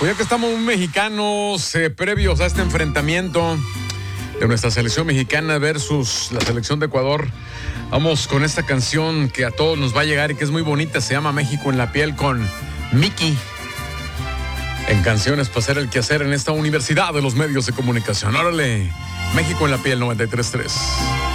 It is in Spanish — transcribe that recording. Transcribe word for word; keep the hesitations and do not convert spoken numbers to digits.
Pues ya que estamos mexicanos, eh, previos a este enfrentamiento de nuestra selección mexicana versus la selección de Ecuador, vamos con esta canción que a todos nos va a llegar y que es muy bonita. Se llama México en la piel, con Miki, en Canciones para hacer el quehacer en esta Universidad de los Medios de Comunicación. Órale, México en la piel, noventa y tres punto tres.